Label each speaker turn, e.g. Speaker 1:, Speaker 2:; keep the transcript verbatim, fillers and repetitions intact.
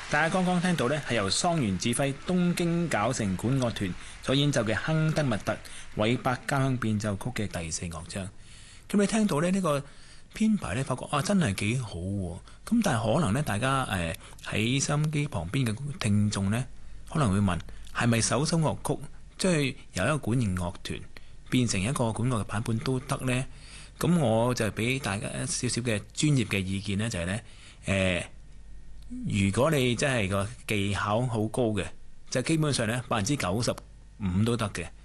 Speaker 1: 大家剛剛聽到呢，係由桑原指揮東京搞城管樂團所演奏嘅亨德密特韋伯交響變奏曲嘅第四樂章。咁你聽到咧呢、呢個編排呢，發覺啊真係幾好喎。咁但係可能呢，大家誒喺收音機旁邊嘅聽眾呢，可能會問係咪首首樂曲即係由一個管弦樂團變成一個管樂嘅版本都得呢？咁我就俾大家一少少嘅專業嘅意見呢，就係、是、呢。誒、呃。如果你真係個技巧好高嘅，就基本上呢百分之九十五都得嘅。